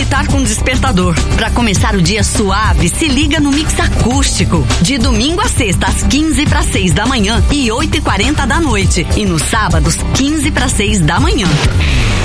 despertar com despertador. Pra começar o dia suave, se liga no Mix Acústico. De domingo a sexta, às 15:06 da manhã e 8:40 da noite. E nos sábados, 15:06 da manhã.